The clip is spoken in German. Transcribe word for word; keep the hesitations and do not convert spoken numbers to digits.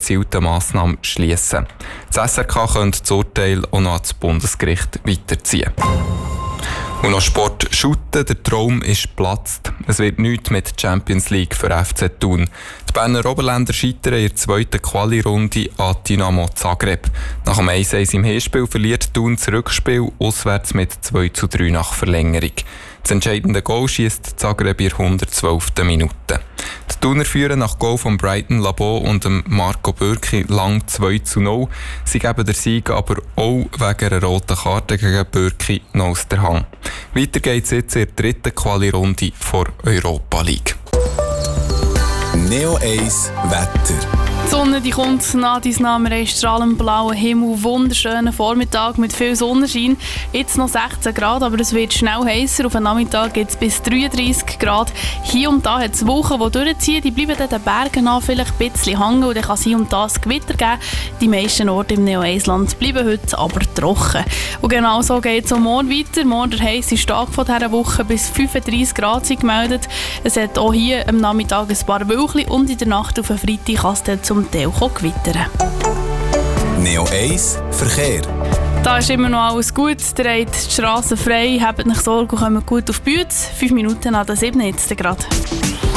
gezielten Massnahme schliessen. Das S R K könnte das Urteil auch noch ans Bundesgericht weiterziehen. Und noch Sport shooten, der Traum ist geplatzt. Es wird nichts mit der Champions League für F C Thun. Die Berner Oberländer scheitern in der zweiten Quali-Runde an Dynamo Zagreb. Nach dem eins eins im Hinspiel verliert Thun das Rückspiel auswärts mit zwei zu drei nach Verlängerung. Das entscheidende Goal schiesst Zagreb in der hundertzwölften Minute. Die Thuner führen nach Goal von Brighton Labo und Marco Bürki lang zwei zu null. Sie geben den Sieg aber auch wegen einer roten Karte gegen Bürki noch aus der Hand. Weiter geht es jetzt in der dritten Quali-Runde vor Europa League. Neo eins Wetter. Die Sonne die kommt nach deinem Namen, ein strahlend blauen Himmel, wunderschönen Vormittag mit viel Sonnenschein. Jetzt noch sechzehn Grad, aber es wird schnell heißer. Auf den Nachmittag geht es bis dreiunddreissig Grad. Hier und da hat es Wochen, die durchziehen. Die bleiben dann den Bergen an vielleicht ein bisschen hängen und dann kann es hier und da ein Gewitter geben. Die meisten Orte im Neo-Eis-Land bleiben heute aber trocken. Und genau so geht es auch morgen weiter. Morgen der heisseste Tag von dieser Woche, bis fünfunddreissig Grad sind gemeldet. Es hat auch hier am Nachmittag ein paar Wölkchen und in der Nacht auf den Freitag kann es dann zum Teil gewittern. Neo eins Verkehr. Da ist immer noch alles gut. Ihr habt die Strassen frei, habt nicht Sorge und kommt gut auf die Bühne. Fünf Minuten nach der sieben jetzt gerade.